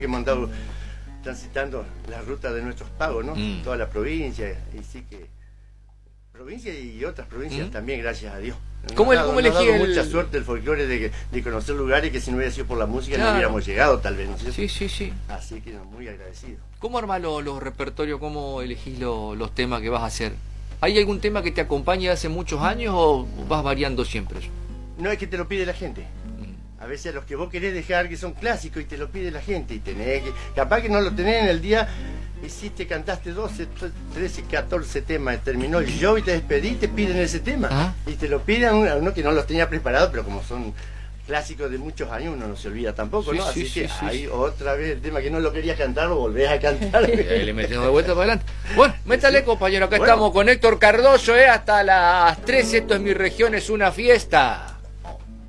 Hemos andado transitando la ruta de nuestros pagos, ¿no? Toda la provincia, y sí que provincia y otras provincias también, gracias a Dios. ¿Cómo elegí mucha suerte el folclore de conocer lugares que si no hubiera sido por la música no hubiéramos llegado, tal vez, ¿no es cierto? Sí. Así que muy agradecido. ¿Cómo armás los repertorios? ¿Cómo elegís los temas que vas a hacer? ¿Hay algún tema que te acompañe hace muchos años o vas variando siempre eso? No, es que te lo pide la gente. A veces los que vos querés dejar que son clásicos y te lo pide la gente y tenés que... Capaz que no lo tenés en el día, hiciste, cantaste 12, 13, 14 temas, terminó el show y te despediste, piden ese tema. Y te lo piden a uno que no los tenía preparados, pero como son clásicos de muchos años, uno no se olvida tampoco, ¿no? Así que ahí otra vez el tema que no lo querías cantar, lo volvés a cantar. Le metemos de vuelta para adelante. Bueno, métale, compañero, acá estamos con Héctor Cardoso, hasta las 3, esto es Mi Región, es una fiesta.